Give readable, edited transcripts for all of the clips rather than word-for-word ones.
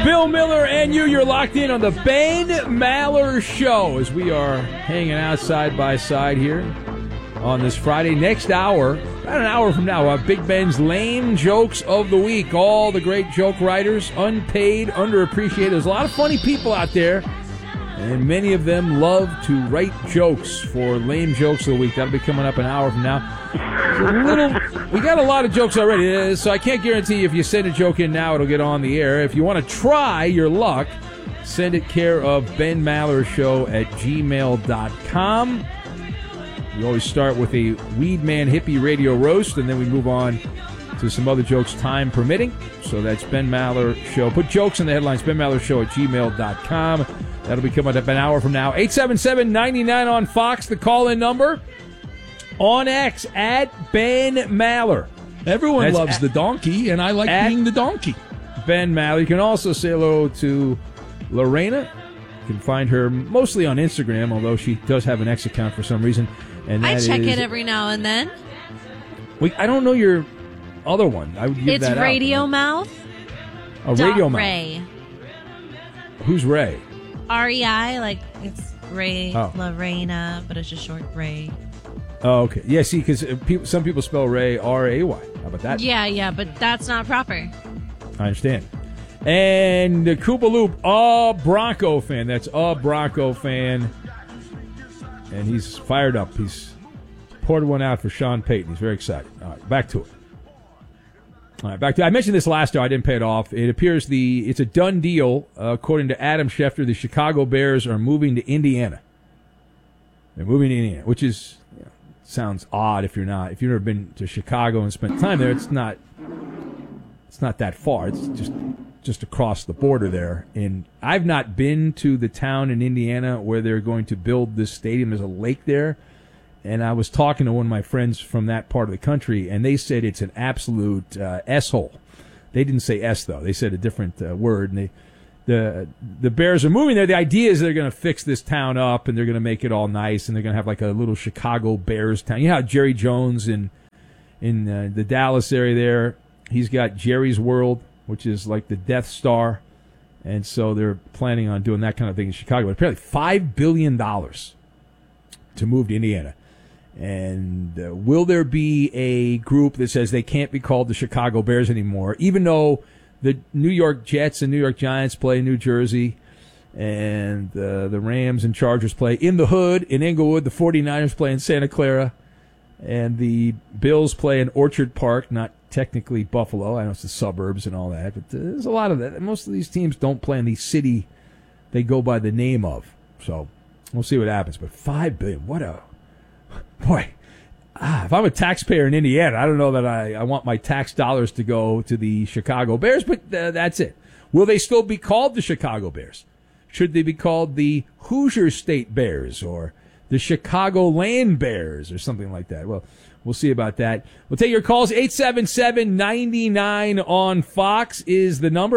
Bill Miller and you're locked in on the Ben Maller Show as we are hanging out side by side here on this Friday. Next hour, about an hour from now, Big Ben's Lame Jokes of the Week. All the great joke writers, unpaid, underappreciated. There's a lot of funny people out there, and many of them love to write jokes for Lame Jokes of the Week. That'll be coming up an hour from now. We got a lot of jokes already, so I can't guarantee if you send a joke in now, it'll get on the air. If you want to try your luck, send it care of Ben Maller Show at gmail.com. We always start with a Weed Man Hippie Radio Roast, and then we move on to some other jokes, time permitting. So that's Ben Maller Show. Put jokes in the headlines, Ben Maller Show at gmail.com. That'll be coming up an hour from now. 877-99 on Fox, the call-in number. On X, at Ben Maller. Everyone loves the donkey, and I like being the donkey. Ben Maller. You can also say hello to Lorena. You can find her mostly on Instagram, although she does have an X account for some reason. And I check it every now and then. I don't know your other one. I would give that out. It's Radio Mouth. Oh, Radio Mouth. Ray. Who's Ray? R-E-I, like it's Ray Lorena, but it's just short Ray. Oh, okay. Yeah, see, because some people spell Ray R-A-Y. How about that? Yeah, but that's not proper. I understand. And the Koopa Loop, a Bronco fan. That's a Bronco fan. And he's fired up. He's poured one out for Sean Payton. He's very excited. All right, back to it. All right, back to it. I mentioned this last hour. I didn't pay it off. It appears it's a done deal. According to Adam Schefter, the Chicago Bears are moving to Indiana. They're moving to Indiana, which is... sounds odd if you've never been to Chicago and spent time there. It's not that far. It's just across the border there. And I've not been to the town in Indiana where they're going to build this stadium. There's a lake there. And I was talking to one of my friends from that part of the country, and they said it's an absolute S-hole. They didn't say S, though. They said a different word. And the Bears are moving there. The idea is they're going to fix this town up, and they're going to make it all nice, and they're going to have like a little Chicago Bears town. You know how Jerry Jones in the Dallas area there, he's got Jerry's World, which is like the Death Star, and so they're planning on doing that kind of thing in Chicago. But apparently $5 billion to move to Indiana. And will there be a group that says they can't be called the Chicago Bears anymore, even though the New York Jets and New York Giants play in New Jersey, and the Rams and Chargers play in the hood in Inglewood. The 49ers play in Santa Clara, and the Bills play in Orchard Park, not technically Buffalo. I know it's the suburbs and all that, but there's a lot of that. Most of these teams don't play in the city they go by the name of. So we'll see what happens. But $5 billion, what a... Boy, if I'm a taxpayer in Indiana, I don't know that I want my tax dollars to go to the Chicago Bears, but that's it. Will they still be called the Chicago Bears? Should they be called the Hoosier State Bears or the Chicagoland Bears or something like that? Well, we'll see about that. We'll take your calls. 877-99 on Fox is the number,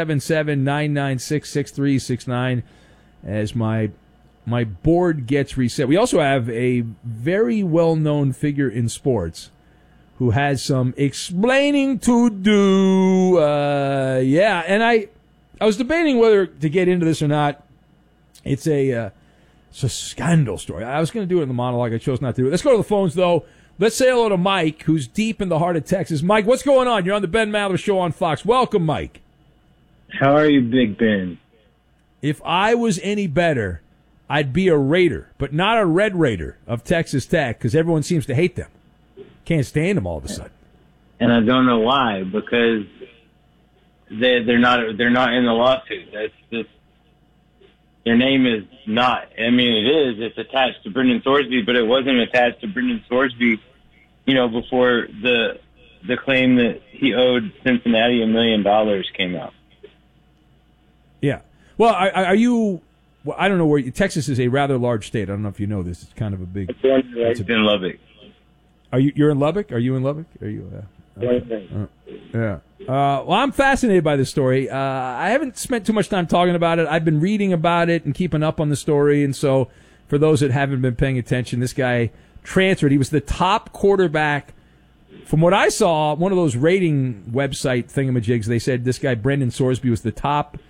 877-996-6369 as my board gets reset. We also have a very well-known figure in sports who has some explaining to do. And I was debating whether to get into this or not. It's a scandal story. I was going to do it in the monologue. I chose not to do it. Let's go to the phones, though. Let's say hello to Mike, who's deep in the heart of Texas. Mike, what's going on? You're on the Ben Maller Show on Fox. Welcome, Mike. How are you, Big Ben? If I was any better, I'd be a Raider, but not a Red Raider of Texas Tech, because everyone seems to hate them. Can't stand them all of a sudden. And I don't know why, because they're not in the lawsuit. That's just, their name is not. I mean, it is. It's attached to Brendan Thorsby, but it wasn't attached to Brendan Thorsby. Before the claim that he owed Cincinnati $1 million came out. Yeah. Well, are you? Well, I don't know where Texas is a rather large state. I don't know if you know this. It's kind of a big. It's in Lubbock. You're in Lubbock? Are you in Lubbock? Are you? Yeah. Well, I'm fascinated by this story. I haven't spent too much time talking about it. I've been reading about it and keeping up on the story. And so, for those that haven't been paying attention, this guy transferred. He was the top quarterback. From what I saw, one of those rating website thingamajigs, they said this guy Brendan Thorsby was the top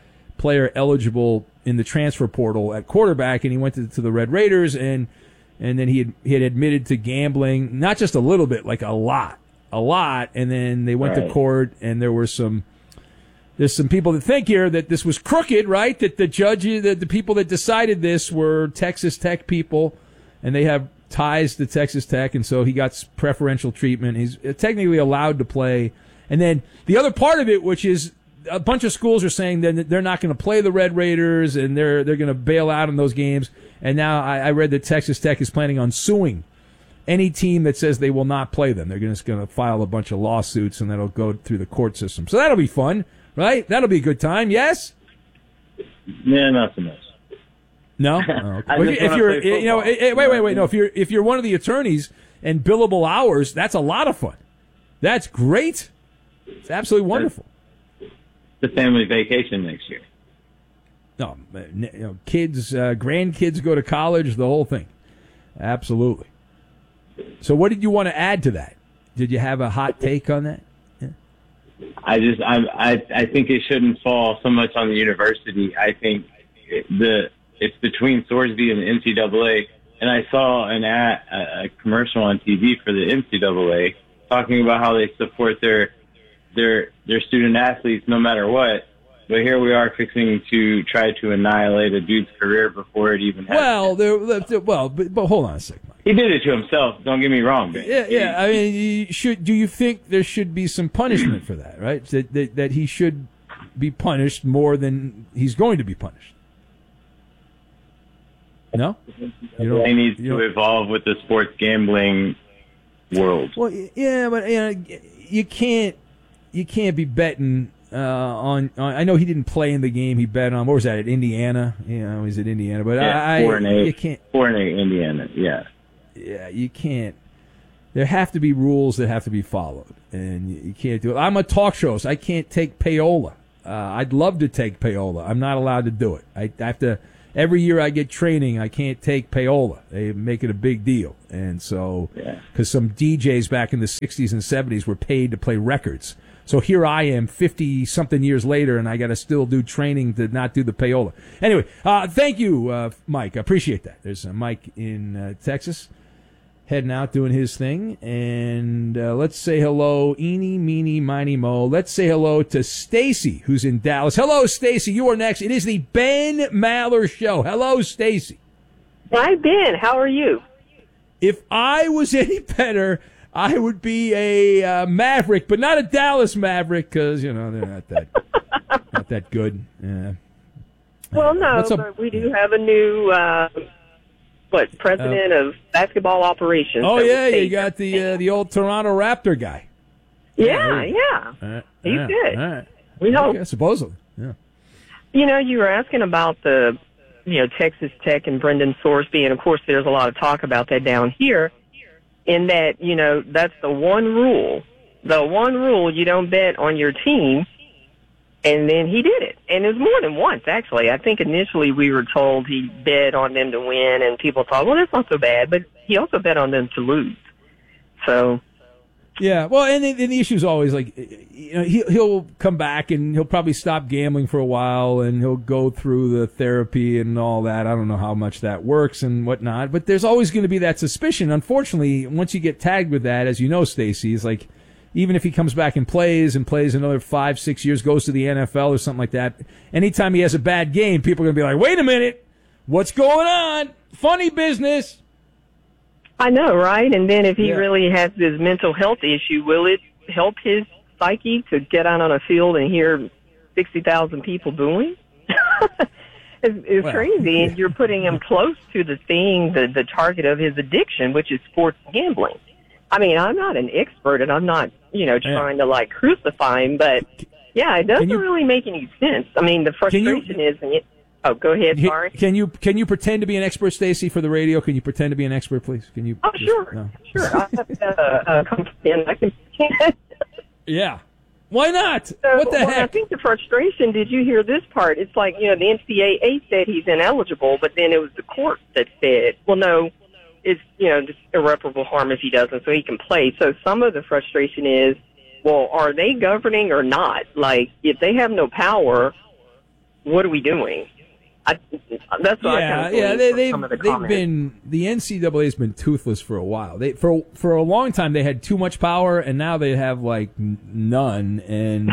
player eligible in the transfer portal at quarterback, and he went to the Red Raiders, and then he had admitted to gambling, not just a little bit, like a lot, and then they went to court, and there's some people that think here that this was crooked, right? That the judges, that the people that decided this were Texas Tech people, and they have ties to Texas Tech, and so he got preferential treatment. He's technically allowed to play. And then the other part of it, which is a bunch of schools are saying that they're not going to play the Red Raiders, and they're going to bail out in those games. And now I read that Texas Tech is planning on suing any team that says they will not play them. They're just going to file a bunch of lawsuits, and that'll go through the court system. So that'll be fun, right? That'll be a good time. Yes? Yeah, not so much. No. Oh, okay. If you're, wait. No, if you're one of the attorneys and billable hours, that's a lot of fun. That's great. It's absolutely wonderful. The family vacation next year. No, kids, grandkids go to college, the whole thing. Absolutely. So, what did you want to add to that? Did you have a hot take on that? Yeah. I think it shouldn't fall so much on the university. I think it's between Thorsby and the NCAA. And I saw a commercial on TV for the NCAA talking about how they support their student athletes no matter what. But here we are fixing to try to annihilate a dude's career before it even happened. But hold on a second, Mike. He did it to himself. Don't get me wrong, man. Yeah. I mean, do you think there should be some punishment for that? Right? That he should be punished more than he's going to be punished. No? They need to evolve with the sports gambling world. Well, yeah, but you can't be betting on. I know he didn't play in the game. He bet on, what was that, at Indiana? He's at Indiana, but yeah, 4-8. You can't. 4-8 Indiana. Yeah. Yeah, you can't. There have to be rules that have to be followed, and you can't do it. I'm a talk show, so I can't take payola. I'd love to take payola. I'm not allowed to do it. I have to. Every year I get training, I can't take payola. They make it a big deal. And so, because some DJs back in the 60s and 70s were paid to play records. So here I am 50-something years later, and I got to still do training to not do the payola. Anyway, thank you, Mike. I appreciate that. There's Mike in Texas heading out doing his thing. And let's say hello, eeny, meeny, miny, mo. Let's say hello to Stacy, who's in Dallas. Hello, Stacy. You are next. It is the Ben Maller Show. Hello, Stacy. Hi, Ben. How are you? If I was any better, I would be a Maverick, but not a Dallas Maverick because, they're not that good. Yeah. Well, no, but we do have a new president of basketball operations. Oh, yeah, you got the old Toronto Raptor guy. Yeah. He's good. All right. We hope. Yeah, supposedly, yeah. You were asking about the, Texas Tech and Brendan Thorsby, and, of course, there's a lot of talk about that down here, in that, that's the one rule. The one rule, you don't bet on your team. And then he did it. And it was more than once, actually. I think initially we were told he bet on them to win, and people thought, well, that's not so bad. But he also bet on them to lose. So. Yeah, well, and the issue is always, like, he'll come back and he'll probably stop gambling for a while, and he'll go through the therapy and all that. I don't know how much that works and whatnot. But there's always going to be that suspicion. Unfortunately, once you get tagged with that, as you know, Stacey, it's like, even if he comes back and plays another 5-6 years, goes to the NFL or something like that, anytime he has a bad game, people are going to be like, wait a minute, what's going on? Funny business. I know, right? And then if he really has this mental health issue, will it help his psyche to get out on a field and hear 60,000 people booing? It's crazy. And you're putting him close to the thing, the target of his addiction, which is sports gambling. I mean, I'm not an expert, and I'm not, trying to, crucify him, but, it doesn't really make any sense. I mean, the frustration is... Oh, go ahead, sorry. Can you pretend to be an expert, Stacy, for the radio? Can you pretend to be an expert, please? Can you? Oh, sure. No. Sure. I have come in. I can pretend. Yeah. Why not? So, what the heck? I think the frustration, did you hear this part? It's like, the NCAA said he's ineligible, but then it was the court that said, well, no, it's, just irreparable harm if he doesn't, so he can play. So some of the frustration is, well, are they governing or not? Like, if they have no power, what are we doing? That's what I kind of they've been, the NCAA has been toothless for a while. For a long time they had too much power, and now they have like none. And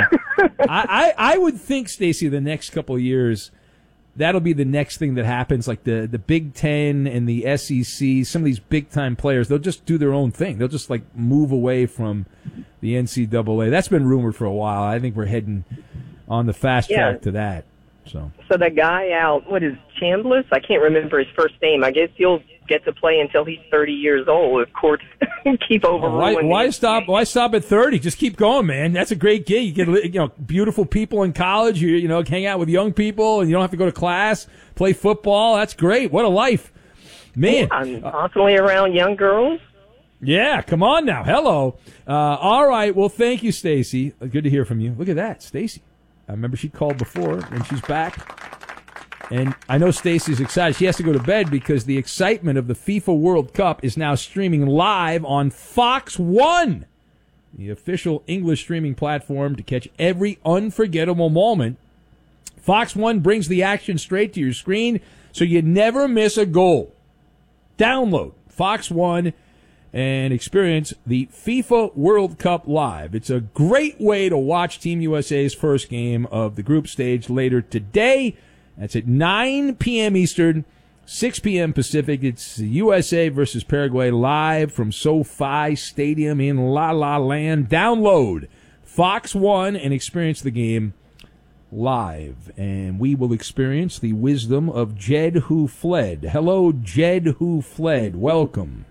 I would think, Stacey, the next couple of years, that'll be the next thing that happens. Like the Big Ten and the SEC, some of these big time players, they'll just do their own thing. They'll just like move away from the NCAA. That's been rumored for a while. I think we're heading on the fast track to that. So the guy out, what is Chambliss? I can't remember his first name. I guess he'll get to play until he's 30 years old if courts keep overruling. Why stop at 30? Just keep going, man. That's a great gig. You get beautiful people in college. You hang out with young people, and you don't have to go to class. Play football. That's great. What a life, man. Yeah, I'm constantly around young girls. Yeah, come on now. Hello. All right. Well, thank you, Stacey. Good to hear from you. Look at that, Stacey. I remember she called before, and she's back. And I know Stacey's excited. She has to go to bed because the excitement of the FIFA World Cup is now streaming live on Fox One, the official English streaming platform to catch every unforgettable moment. Fox One brings the action straight to your screen so you never miss a goal. Download Fox One and experience the FIFA World Cup live. It's a great way to watch Team USA's first game of the group stage later today. That's at 9 p.m. Eastern, 6 p.m. Pacific. It's USA versus Paraguay live from SoFi Stadium in La La Land. Download Fox One and experience the game live. And we will experience the wisdom of Jed Who Fled. Hello, Jed Who Fled. Welcome.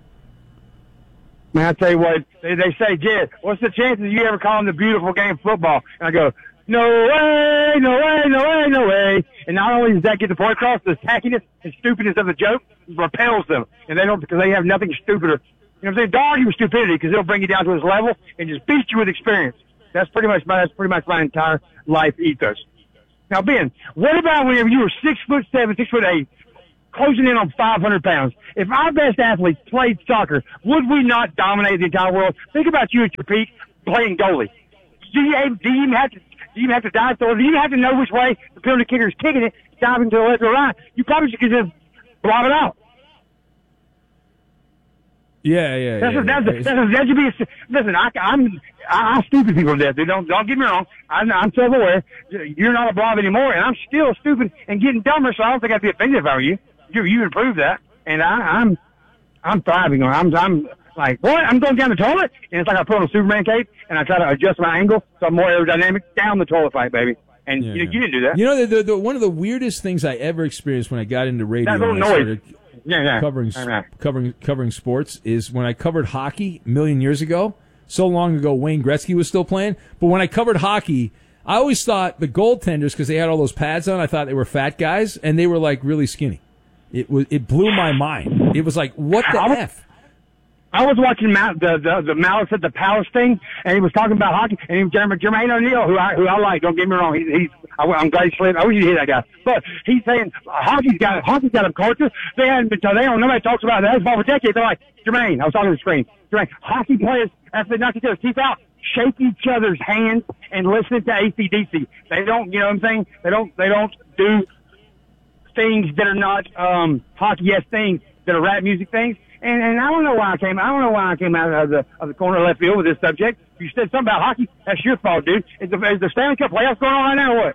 Man, I tell you what, they say, Jed, what's the chances you ever call him the beautiful game of football? And I go, no way, no way, no way, no way. And not only does that get the point across, the tackiness and stupidness of the joke repels them. And they don't, because they have nothing stupider. You know what I'm saying? Don't argue with stupidity because it'll bring you down to his level and just beat you with experience. That's pretty much my entire life ethos. Now, Ben, what about whenever you were 6'7", 6'8", closing in on 500 pounds? If our best athletes played soccer, would we not dominate the entire world? Think about you at your peak playing goalie. Do you even have to dive through it? Do you have to know which way the penalty kicker is kicking it, diving to the left or right? You probably should just blob it out. That should be. Listen, I stupid people to death. Dude. Don't get me wrong. I'm self-aware. You're not a blob anymore, and I'm still stupid and getting dumber. So I don't think I'd be offended if I were you. You improved that, and I'm thriving on it. I'm like, what? I'm going down the toilet, and it's like I put on a Superman cape, and I try to adjust my angle so I'm more aerodynamic down the toilet pipe, baby. And you didn't do that. You know, the one of the weirdest things I ever experienced when I got into radio, that little noise. Covering sports is when I covered hockey a million years ago. So long ago, Wayne Gretzky was still playing. But when I covered hockey, I always thought the goaltenders, because they had all those pads on, I thought they were fat guys, and they were like really skinny. It blew my mind. It was like, what the F? I was watching the Malice at the Palace thing, and he was talking about hockey, and he was Jermaine O'Neal, who I like. Don't get me wrong. I'm glad he slid. I wish you hit that guy. But he's saying hockey's got a culture. Nobody talks about that. It's for decades. They're like, Jermaine, I was talking to the screen. Jermaine, hockey players, after they knock each other's teeth out, shake each other's hands and listen to AC/DC. They don't, you know what I'm saying? They don't do things that are not hockey-esque things, that are rap music things. And I don't know why I came out of the corner of left field with this subject. You said something about hockey. That's your fault, dude. Is the Stanley Cup playoffs going on right now or what?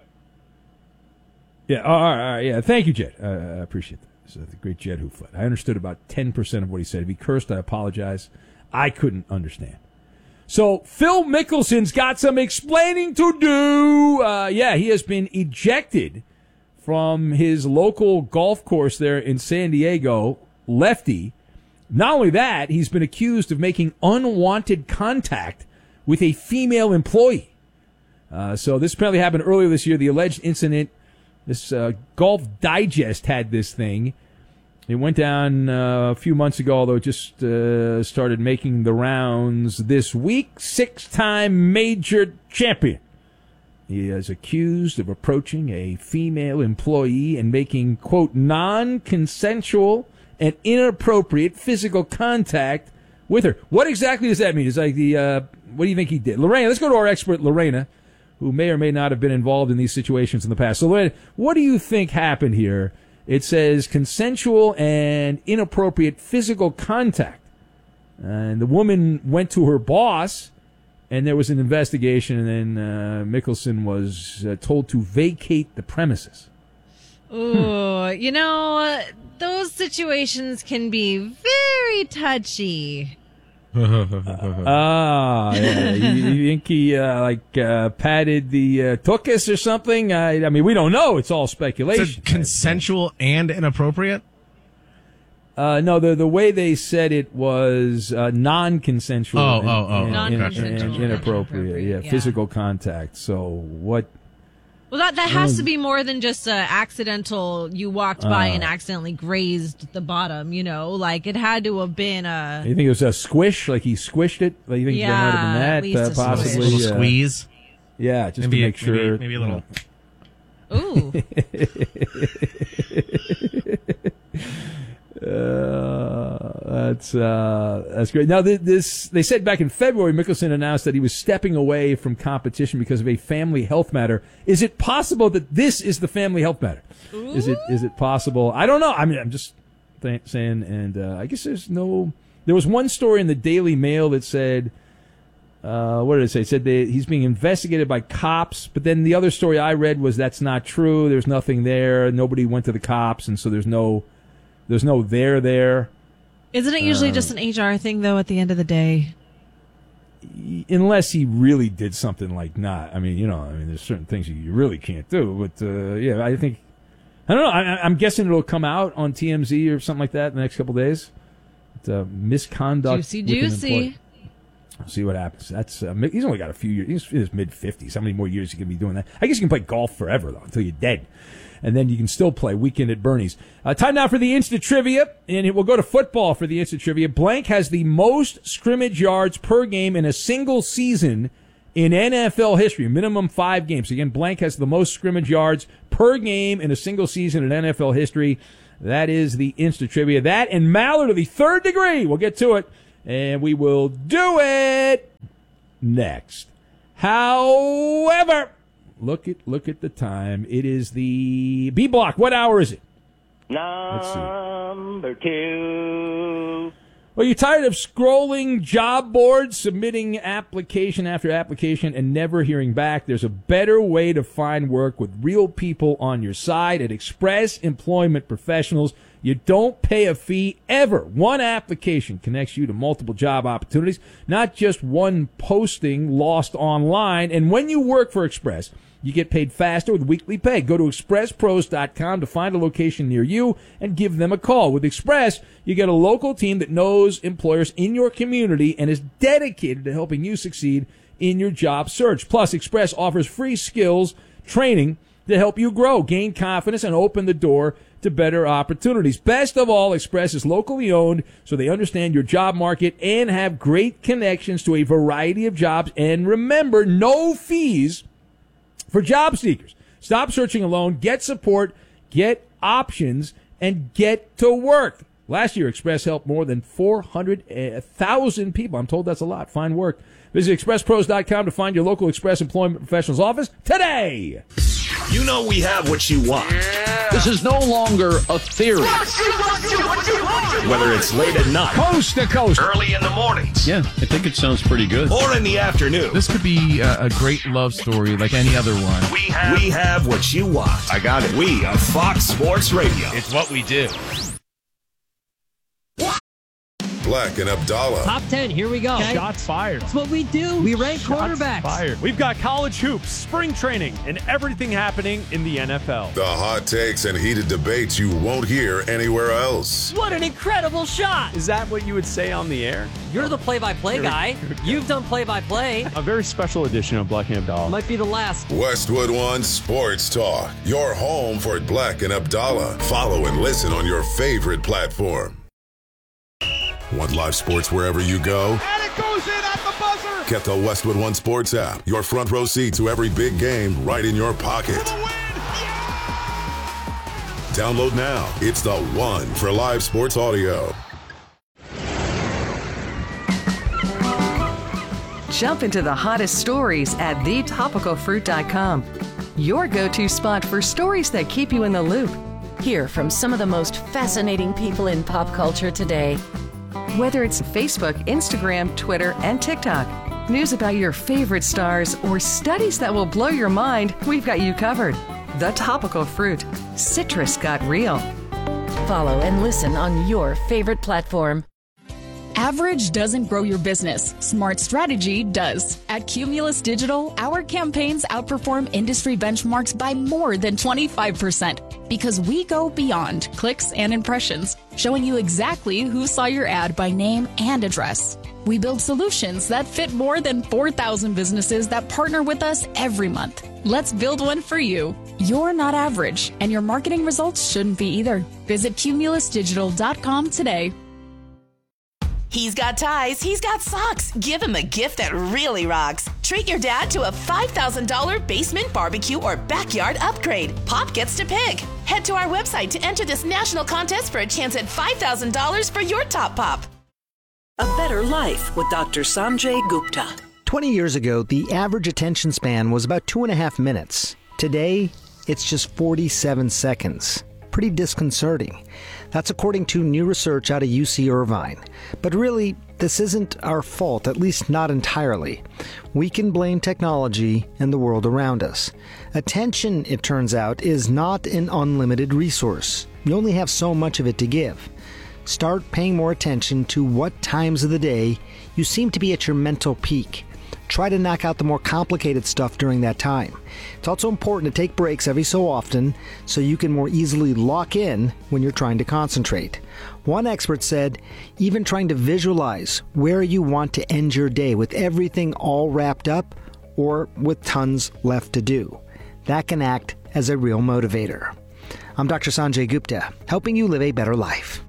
Yeah. All right. Yeah. Thank you, Jed. I appreciate that. This is the great Jed Who Fled. I understood about 10% of what he said. If he cursed, I apologize. I couldn't understand. So Phil Mickelson's got some explaining to do. He has been ejected from his local golf course there in San Diego. Lefty. Not only that, he's been accused of making unwanted contact with a female employee. So this apparently happened earlier this year. The alleged incident, this Golf Digest had this thing. It went down a few months ago, although it just started making the rounds this week. 6-time major champion. He is accused of approaching a female employee and making, quote, non-consensual and inappropriate physical contact with her. What exactly does that mean? It's like what do you think he did? Lorena, let's go to our expert, Lorena, who may or may not have been involved in these situations in the past. So what do you think happened here? It says consensual and inappropriate physical contact. And the woman went to her boss, and there was an investigation, and then Mickelson was told to vacate the premises. Ooh, those situations can be very touchy. Yeah. You think he patted the tuchus or something? I mean, we don't know. It's all speculation. Is it consensual and inappropriate? No, the way they said it was non-consensual. Non-consensual and inappropriate. Yeah, physical contact. So what? Well, that has to be more than just accidental. You walked by and accidentally grazed the bottom. Like it had to have been a. You think it was a squish? Like he squished it? Like you think there might have been that? Possibly a little squeeze. Yeah, just maybe to make sure. Maybe a little. Ooh. That's great. Now, they said back in February, Mickelson announced that he was stepping away from competition because of a family health matter. Is it possible that this is the family health matter? Ooh. Is it possible? I don't know. I mean, I'm just saying, and I guess there's no. There was one story in the Daily Mail that said, what did it say? It said he's being investigated by cops, but then the other story I read was that's not true. There's nothing there. Nobody went to the cops, and so there's no there. Isn't it usually just an HR thing, though, at the end of the day? Unless he really did something like not. I mean, there's certain things you really can't do. But, yeah, I don't know. I'm guessing it'll come out on TMZ or something like that in the next couple of days. It's misconduct. Juicy. See what happens. That's he's only got a few years. He's in his mid-50s. How many more years he can be doing that? I guess you can play golf forever, though, until you're dead. And then you can still play Weekend at Bernie's. Time now for the Instant Trivia, and we'll go to football for the Instant Trivia. Blank has the most scrimmage yards per game in a single season in NFL history, minimum 5 games. Again, Blank has the most scrimmage yards per game in a single season in NFL history. That is the Instant Trivia. That and Mallard of the Third Degree. We'll get to it, and we will do it next. However, look at the time. It is the B block. What hour is it? Number 2. Well, you're tired of scrolling job boards, submitting application after application, and never hearing back? There's a better way to find work with real people on your side at Express Employment Professionals. You don't pay a fee ever. One application connects you to multiple job opportunities, not just one posting lost online. And when you work for Express, you get paid faster with weekly pay. Go to expresspros.com to find a location near you and give them a call. With Express, you get a local team that knows employers in your community and is dedicated to helping you succeed in your job search. Plus, Express offers free skills training to help you grow, gain confidence, and open the door to better opportunities. Best of all, Express is locally owned, so they understand your job market and have great connections to a variety of jobs. And remember, no fees for job seekers. Stop searching alone. Get support, get options, and get to work. Last year, Express helped more than 400,000 people. I'm told that's a lot. Find work. Visit expresspros.com to find your local Express Employment Professionals office today. You know we have what you want. Yeah. This is no longer a theory. Whether it's late at night, coast to coast, early in the mornings. Yeah, I think it sounds pretty good. Or in the afternoon. This could be a great love story like any other one. We have what you want. I got it. We are Fox Sports Radio. It's what we do. Black and Abdallah. Top 10, here we go. Okay. Shots fired. That's what we do. We rank quarterbacks. Fired. We've got college hoops, spring training, and everything happening in the NFL. The hot takes and heated debates you won't hear anywhere else. What an incredible shot. Is that what you would say on the air? You're the play-by-play guy. You've done play-by-play. A very special edition of Black and Abdallah. Might be the last. Westwood One Sports Talk. Your home for Black and Abdallah. Follow and listen on your favorite platform. Want live sports wherever you go? And it goes in at the buzzer! Get the Westwood One Sports app. Your front row seat to every big game right in your pocket. For the win! Yeah! Download now. It's the one for live sports audio. Jump into the hottest stories at thetopicalfruit.com. Your go-to spot for stories that keep you in the loop. Hear from some of the most fascinating people in pop culture today. Whether it's Facebook, Instagram, Twitter, and TikTok, news about your favorite stars, or studies that will blow your mind, we've got you covered. The Topical Fruit. Citrus got real. Follow and listen on your favorite platform. Average doesn't grow your business. Smart strategy does. At Cumulus Digital, our campaigns outperform industry benchmarks by more than 25% because we go beyond clicks and impressions, showing you exactly who saw your ad by name and address. We build solutions that fit more than 4,000 businesses that partner with us every month. Let's build one for you. You're not average, and your marketing results shouldn't be either. Visit cumulusdigital.com today. He's got ties, he's got socks. Give him a gift that really rocks. Treat your dad to a $5,000 basement barbecue or backyard upgrade. Pop gets to pick. Head to our website to enter this national contest for a chance at $5,000 for your top pop. A Better Life with Dr. Sanjay Gupta. 20 years ago, the average attention span was about 2.5 minutes. Today, it's just 47 seconds. Pretty disconcerting. That's according to new research out of UC Irvine. But really, this isn't our fault, at least not entirely. We can blame technology and the world around us. Attention, it turns out, is not an unlimited resource. You only have so much of it to give. Start paying more attention to what times of the day you seem to be at your mental peak. Try to knock out the more complicated stuff during that time. It's also important to take breaks every so often so you can more easily lock in when you're trying to concentrate. One expert said, even trying to visualize where you want to end your day with everything all wrapped up or with tons left to do. That can act as a real motivator. I'm Dr. Sanjay Gupta, helping you live a better life.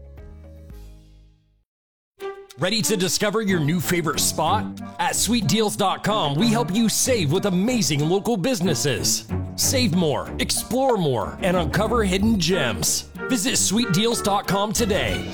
Ready to discover your new favorite spot? At SweetDeals.com, we help you save with amazing local businesses. Save more, explore more, and uncover hidden gems. Visit SweetDeals.com today.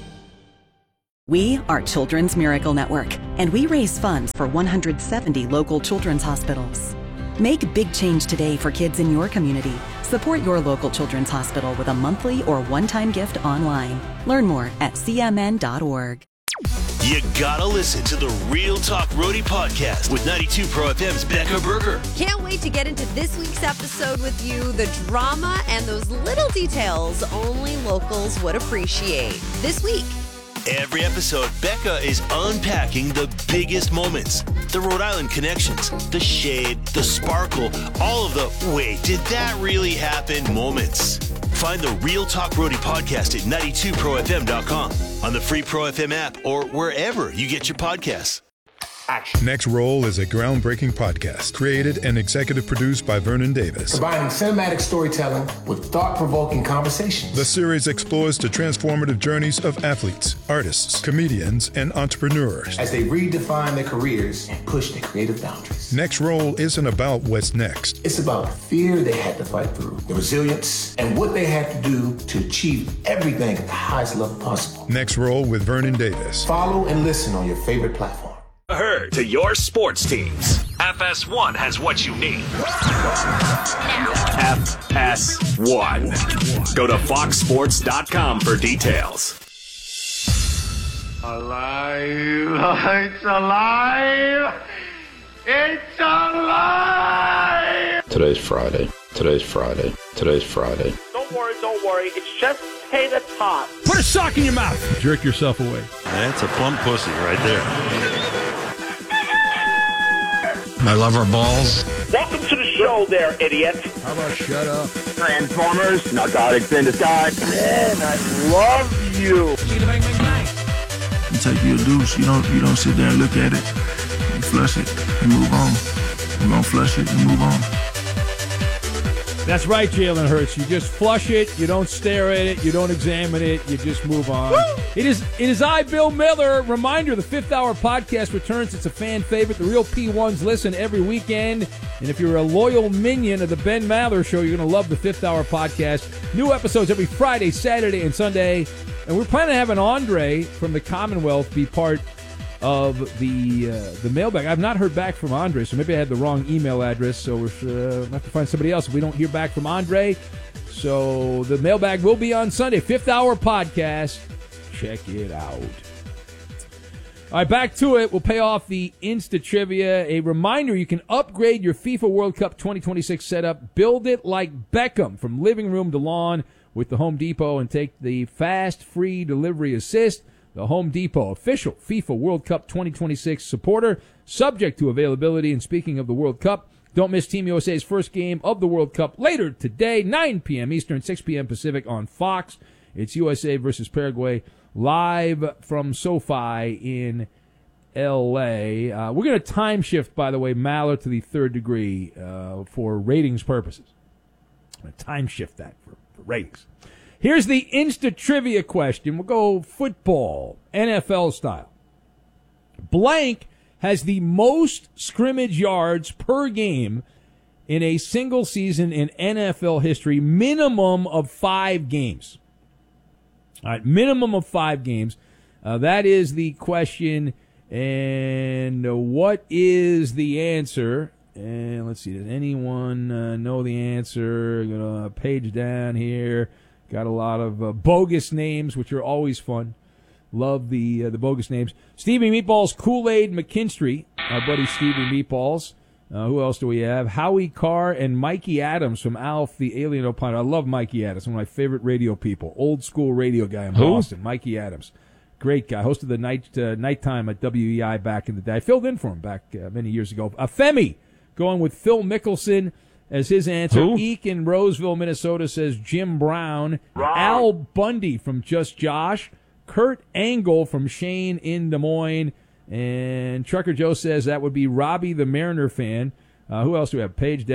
We are Children's Miracle Network, and we raise funds for 170 local children's hospitals. Make big change today for kids in your community. Support your local children's hospital with a monthly or one-time gift online. Learn more at cmn.org. You gotta listen to the Real Talk Roadie podcast with 92 Pro FM's Becca Berger. Can't wait to get into this week's episode with you. The drama and those little details only locals would appreciate. This week. Every episode, Becca is unpacking the biggest moments, the Rhode Island connections, the shade, the sparkle, all of the wait, did that really happen moments. Find the Real Talk Roadie podcast at 92profm.com, on the free Pro FM app, or wherever you get your podcasts. Next Roll is a groundbreaking podcast created and executive produced by Vernon Davis. Combining cinematic storytelling with thought-provoking conversations. The series explores the transformative journeys of athletes, artists, comedians, and entrepreneurs as they redefine their careers and push their creative boundaries. Next Roll isn't about what's next. It's about the fear they had to fight through, the resilience, and what they had to do to achieve everything at the highest level possible. Next Roll with Vernon Davis. Follow and listen on your favorite platform. Heard to your sports teams. FS1 has what you need. FS1. Go to foxsports.com for details. Alive! It's alive! It's alive! Today's Friday. Today's Friday. Today's Friday. Don't worry. It's just pay the top. Put a sock in your mouth. Jerk yourself away. That's a plump pussy right there. I love our balls. Welcome to the show there, idiot. How about shut up? Transformers, narcotics in the sky. Man, I love you. You take your deuce, you don't sit there and look at it. You flush it and move on. You're going to flush it and move on. That's right, Jalen Hurts. You just flush it. You don't stare at it. You don't examine it. You just move on. Woo! It is I, Bill Miller. Reminder, the 5th Hour podcast returns. It's a fan favorite. The real P1s listen every weekend. And if you're a loyal minion of the Ben Maller Show, you're going to love the 5th Hour podcast. New episodes every Friday, Saturday, and Sunday. And we're planning to have an Andre from the Commonwealth be part of the mailbag. I've not heard back from Andre, so maybe I had the wrong email address, so we'll have to find somebody else if we don't hear back from Andre. So the mailbag will be on Sunday, 5th Hour Podcast. Check it out. All right, back to it. We'll pay off the Insta Trivia. A reminder, you can upgrade your FIFA World Cup 2026 setup. Build it like Beckham from living room to lawn with the Home Depot and take the fast, free delivery assist. The Home Depot, official FIFA World Cup 2026 supporter, subject to availability. And speaking of the World Cup, don't miss Team USA's first game of the World Cup later today, 9 p.m. Eastern, 6 p.m. Pacific on Fox. It's USA versus Paraguay, live from SoFi in L.A. We're going to time shift, by the way, Maller to the third degree for ratings purposes. I'm going to time shift that for ratings. Here's the Insta Trivia question. We'll go football, NFL style. Blank has the most scrimmage yards per game in a single season in NFL history, minimum of 5 games. All right, minimum of 5 games. That is the question. And what is the answer? And let's see, does anyone know the answer? Gonna page down here. Got a lot of bogus names, which are always fun. Love the bogus names. Stevie Meatballs, Kool-Aid McKinstry, our buddy Stevie Meatballs. Who else do we have? Howie Carr and Mikey Adams from Alf, the Alien Opiner. I love Mikey Adams, one of my favorite radio people. Old school radio guy in Boston, Mikey Adams. Great guy. Hosted the nighttime at WEI back in the day. I filled in for him back many years ago. Femi, going with Phil Mickelson as his answer. Who? Eek in Roseville, Minnesota says Jim Brown. Wrong. Al Bundy from Just Josh. Kurt Angle from Shane in Des Moines. And Trucker Joe says that would be Robbie the Mariner fan. Who else do we have? Page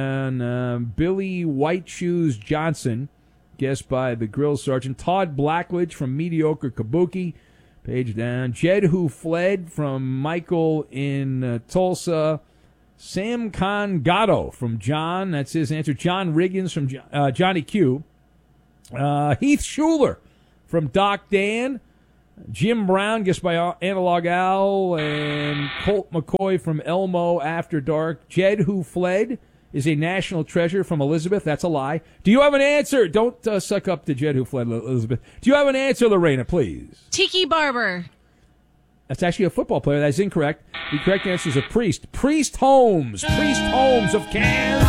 down. Billy White Shoes Johnson, guessed by the Grill Sergeant. Todd Blackledge from Mediocre Kabuki. Page down. Jed Who Fled from Michael in Tulsa. Sam Khan Gatto from John. That's his answer. John Riggins from Johnny Q. Heath Schuler from Doc Dan. Jim Brown, guessed by Analog Al. And Colt McCoy from Elmo After Dark. Jed Who Fled is a national treasure from Elizabeth. That's a lie. Do you have an answer? Don't suck up to Jed Who Fled, Elizabeth. Do you have an answer, Lorena, please? Tiki Barber. That's actually a football player. That's incorrect. The correct answer is a priest. Priest Holmes. Priest Holmes of Kansas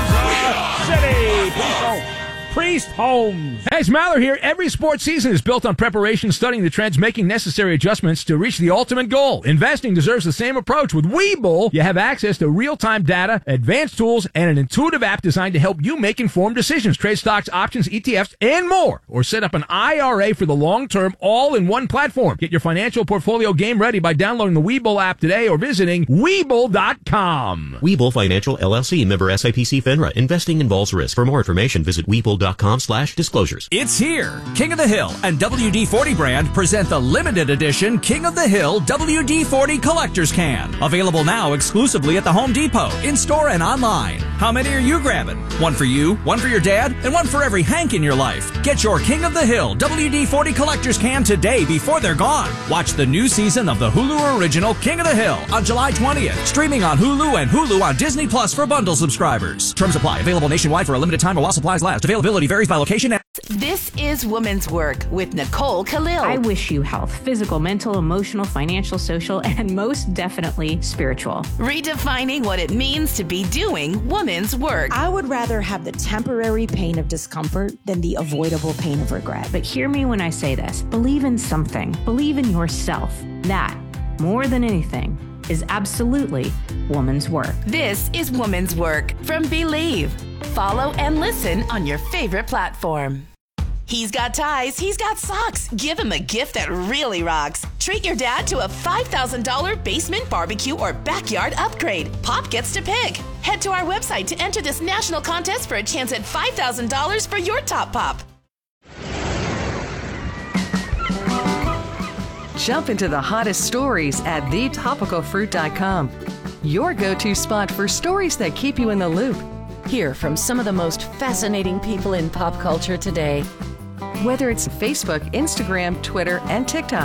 City. Priest Holmes. Priest Holmes. Hey, it's Maller here. Every sports season is built on preparation, studying the trends, making necessary adjustments to reach the ultimate goal. Investing deserves the same approach. With Webull, you have access to real-time data, advanced tools, and an intuitive app designed to help you make informed decisions. Trade stocks, options, ETFs, and more. Or set up an IRA for the long term, all in one platform. Get your financial portfolio game ready by downloading the Webull app today or visiting Webull.com. Webull Financial LLC, member SIPC FINRA. Investing involves risk. For more information, visit Webull.com/disclosures. It's here. King of the Hill and WD-40 brand present the limited edition King of the Hill WD-40 Collector's Can. Available now exclusively at the Home Depot, in-store and online. How many are you grabbing? One for you, one for your dad, and one for every Hank in your life. Get your King of the Hill WD-40 Collector's Can today before they're gone. Watch the new season of the Hulu original King of the Hill on July 20th. Streaming on Hulu and Hulu on Disney Plus for bundle subscribers. Terms apply. Available nationwide for a limited time while supplies last. Availability varies by location. This is Women's Work with Nicole Khalil. I wish you health, physical, mental, emotional, financial, social, and most definitely spiritual. Redefining what it means to be doing women's work. I would rather have the temporary pain of discomfort than the avoidable pain of regret. But hear me when I say this. Believe in something. Believe in yourself. That, more than anything, is absolutely woman's work. This is Woman's Work from Believe. Follow and listen on your favorite platform. He's got ties, he's got socks. Give him a gift that really rocks. Treat your dad to a $5,000 basement barbecue or backyard upgrade. Pop gets to pick. Head to our website to enter this national contest for a chance at $5,000 for your top pop. Jump into the hottest stories at thetopicalfruit.com. Your go-to spot for stories that keep you in the loop. Hear from some of the most fascinating people in pop culture today. Whether it's Facebook, Instagram, Twitter, and TikTok.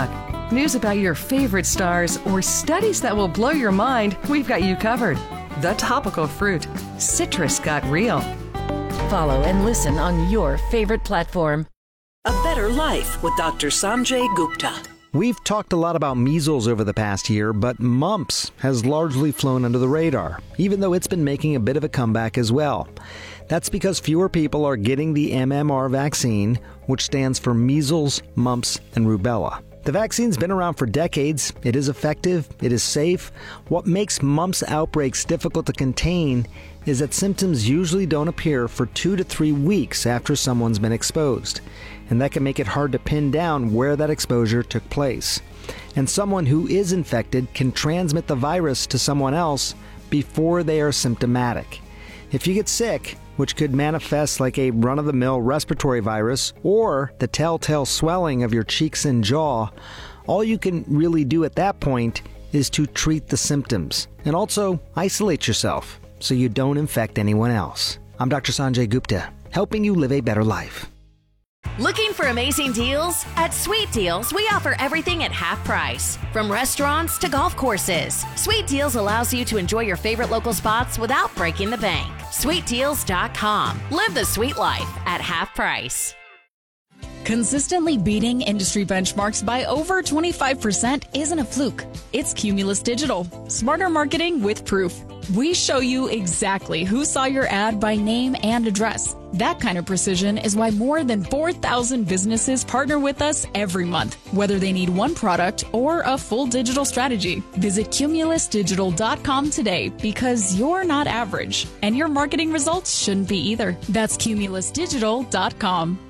News about your favorite stars or studies that will blow your mind, we've got you covered. The Topical Fruit. Citrus got real. Follow and listen on your favorite platform. A Better Life with Dr. Sanjay Gupta. We've talked a lot about measles over the past year, but mumps has largely flown under the radar, even though it's been making a bit of a comeback as well. That's because fewer people are getting the MMR vaccine, which stands for measles, mumps, and rubella. The vaccine's been around for decades. It is effective. It is safe. What makes mumps outbreaks difficult to contain is that symptoms usually don't appear for 2 to 3 weeks after someone's been exposed. And that can make it hard to pin down where that exposure took place. And someone who is infected can transmit the virus to someone else before they are symptomatic. If you get sick, which could manifest like a run-of-the-mill respiratory virus or the telltale swelling of your cheeks and jaw, all you can really do at that point is to treat the symptoms and also isolate yourself so you don't infect anyone else. I'm Dr. Sanjay Gupta, helping you live a better life. Looking for amazing deals? At Sweet Deals, we offer everything at half price. From restaurants to golf courses, Sweet Deals allows you to enjoy your favorite local spots without breaking the bank. SweetDeals.com. Live the sweet life at half price. Consistently beating industry benchmarks by over 25% isn't a fluke. It's Cumulus Digital. Smarter marketing with proof. We show you exactly who saw your ad by name and address. That kind of precision is why more than 4,000 businesses partner with us every month, whether they need one product or a full digital strategy. Visit CumulusDigital.com today because you're not average, and your marketing results shouldn't be either. That's CumulusDigital.com.